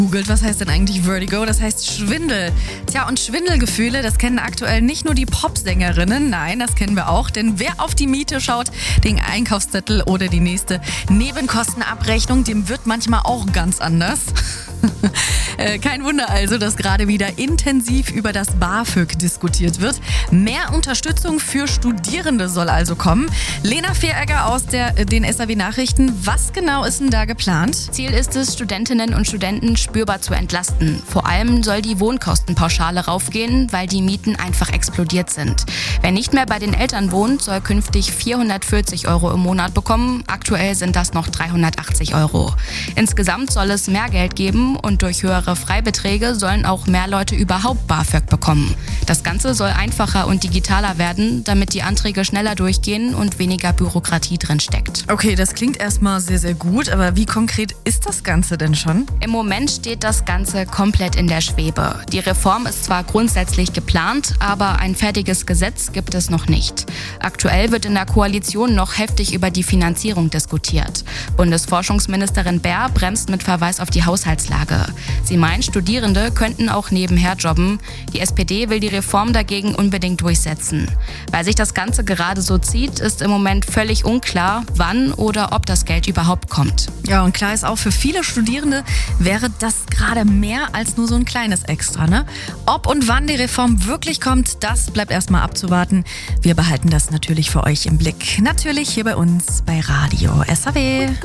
Googelt, was heißt denn eigentlich Vertigo? Das heißt Schwindel. Tja, und Schwindelgefühle, das kennen aktuell nicht nur die Popsängerinnen, nein, das kennen wir auch. Denn wer auf die Miete schaut, den Einkaufszettel oder die nächste Nebenkostenabrechnung, dem wird manchmal auch ganz anders. Kein Wunder also, dass gerade wieder intensiv über das BAföG diskutiert wird. Mehr Unterstützung für Studierende soll also kommen. Lena Vieregger aus den SAW-Nachrichten. Was genau ist denn da geplant? Ziel ist es, Studentinnen und Studenten spürbar zu entlasten. Vor allem soll die Wohnkostenpauschale raufgehen, weil die Mieten einfach explodiert sind. Wer nicht mehr bei den Eltern wohnt, soll künftig 440 € im Monat bekommen. Aktuell sind das noch 380 €. Insgesamt soll es mehr Geld geben und durch höhere Freibeträge sollen auch mehr Leute überhaupt BAföG bekommen. Das Ganze soll einfacher und digitaler werden, damit die Anträge schneller durchgehen und weniger Bürokratie drin steckt. Okay, das klingt erstmal sehr, sehr gut, aber wie konkret ist das Ganze denn schon? Im Moment steht das Ganze komplett in der Schwebe. Die Reform ist zwar grundsätzlich geplant, aber ein fertiges Gesetz gibt es noch nicht. Aktuell wird in der Koalition noch heftig über die Finanzierung diskutiert. Bundesforschungsministerin Baer bremst mit Verweis auf die Haushaltslage. Sie meint, Studierende könnten auch nebenher jobben. Die SPD will die Reform dagegen unbedingt durchsetzen. Weil sich das Ganze gerade so zieht, ist im Moment völlig unklar, wann oder ob das Geld überhaupt kommt. Ja, und klar ist auch, für viele Studierende wäre das gerade mehr als nur so ein kleines Extra, ne? Ob und wann die Reform wirklich kommt, das bleibt erstmal abzuwarten. Wir behalten das natürlich für euch im Blick. Natürlich hier bei uns bei Radio SAW.